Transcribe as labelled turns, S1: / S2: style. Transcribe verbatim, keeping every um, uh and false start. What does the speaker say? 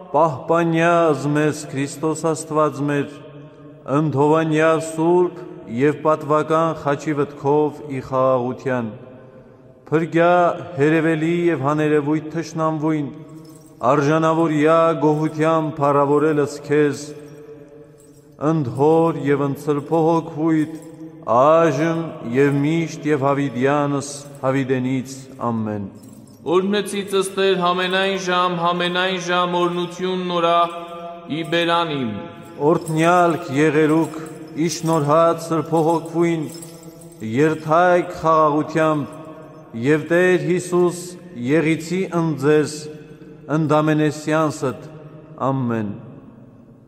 S1: պահպանյազ մեզ Քրիստոս Աստված մեր, ընդհովանյա սուրբ և պատվական խաչի վտքով ի խաղաղության, փրկյա հերևելի և հաներևույթ թշնամվույն, արժանավորյա գոհության փառավորելս քեզ, ընդհոր և ընծրփողոքվույթ, այժմ և միշտ և հավիդյանս հավիդենից ամեն։
S2: Օրհնեցիցս Տեր համենայն ժամ, համենայն ժամ օրնություն նորա ի բերանիմ։
S1: Օրհնյալք եղերուք իշնորհած սրբողոքվույն, երթայք խաղաղությամբ և Տեր Հիսուս եղիցի ընձես ընդամենեսյանսդ ամեն։